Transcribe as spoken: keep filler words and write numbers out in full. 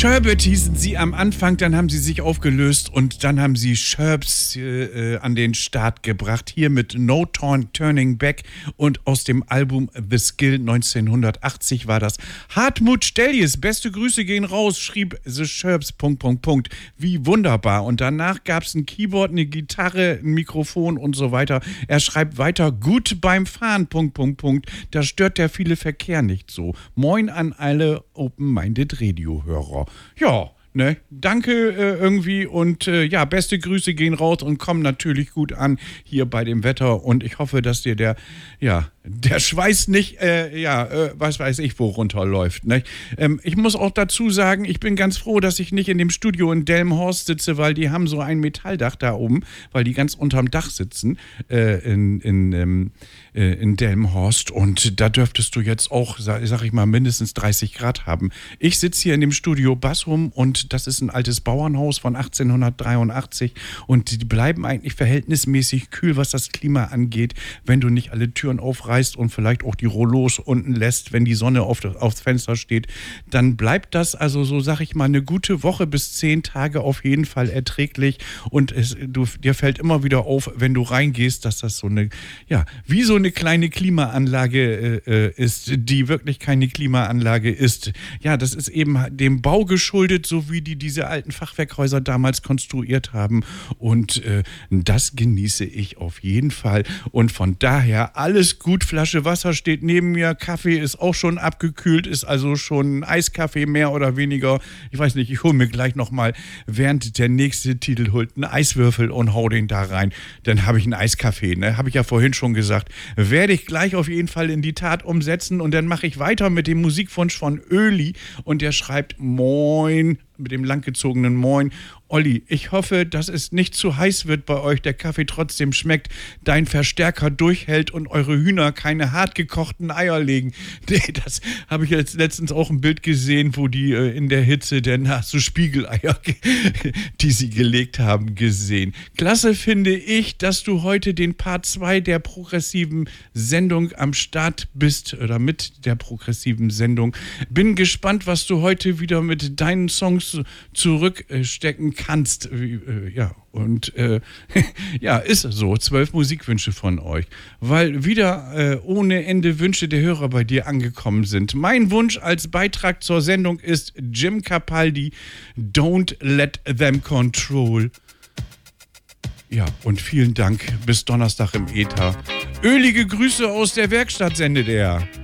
Sherbet hießen sie am Anfang, dann haben sie sich aufgelöst und dann haben sie Sherbs äh, an den Start gebracht. Hier mit No Turn, Turning Back und aus dem Album The Skill neunzehnhundertachtzig war das. Hartmut Stellies, beste Grüße gehen raus, schrieb The Sherbs, Punkt, Punkt, Punkt. Wie wunderbar. Und danach gab es ein Keyboard, eine Gitarre, ein Mikrofon und so weiter. Er schreibt weiter, gut beim Fahren, Punkt, Punkt, Punkt. Da stört der viele Verkehr nicht so. Moin an alle Open-Minded Radio-Hörer. Ja, ne, danke äh, irgendwie und äh, ja, beste Grüße gehen raus und kommen natürlich gut an hier bei dem Wetter und ich hoffe, dass dir der, ja, der Schweiß nicht, äh, ja, äh, was weiß ich, wo runterläuft. Ne? Ähm, ich muss auch dazu sagen, ich bin ganz froh, dass ich nicht in dem Studio in Delmenhorst sitze, weil die haben so ein Metalldach da oben, weil die ganz unterm Dach sitzen äh, in, in, ähm, äh, in Delmenhorst und da dürftest du jetzt auch, sag, sag ich mal, mindestens dreißig Grad haben. Ich sitze hier in dem Studio Bassum und das ist ein altes Bauernhaus von achtzehnhundertdreiundachtzig und die bleiben eigentlich verhältnismäßig kühl, was das Klima angeht, wenn du nicht alle Türen aufreißt und vielleicht auch die Rollos unten lässt, wenn die Sonne auf das, aufs Fenster steht, dann bleibt das also so, sag ich mal, eine gute Woche bis zehn Tage auf jeden Fall erträglich und es, du, dir fällt immer wieder auf, wenn du reingehst, dass das so eine, ja, wie so eine kleine Klimaanlage äh, ist, die wirklich keine Klimaanlage ist. Ja, das ist eben dem Bau geschuldet, so wie die diese alten Fachwerkhäuser damals konstruiert haben und äh, das genieße ich auf jeden Fall und von daher alles gut. Flasche Wasser steht neben mir, Kaffee ist auch schon abgekühlt, ist also schon Eiskaffee mehr oder weniger. Ich weiß nicht, ich hole mir gleich nochmal, während der nächste Titel holt, einen Eiswürfel und hau den da rein. Dann habe ich einen Eiskaffee, ne? Habe ich ja vorhin schon gesagt. Werde ich gleich auf jeden Fall in die Tat umsetzen und dann mache ich weiter mit dem Musikwunsch von Öli und der schreibt Moin, mit dem langgezogenen Moin. Olli, ich hoffe, dass es nicht zu heiß wird bei euch, der Kaffee trotzdem schmeckt, dein Verstärker durchhält und eure Hühner keine hart gekochten Eier legen. Nee, das habe ich jetzt letztens auch ein Bild gesehen, wo die äh, in der Hitze, denn hast du Spiegeleier, die sie gelegt haben, gesehen. Klasse finde ich, dass du heute den Part zwei der progressiven Sendung am Start bist oder mit der progressiven Sendung. Bin gespannt, was du heute wieder mit deinen Songs zurückstecken kannst. Ja, und äh, ja, ist so. Zwölf Musikwünsche von euch. Weil wieder äh, ohne Ende Wünsche der Hörer bei dir angekommen sind. Mein Wunsch als Beitrag zur Sendung ist Jim Capaldi, Don't Let Them Control. Ja, und vielen Dank. Bis Donnerstag im Äther. Ölige Grüße aus der Werkstatt sendet er.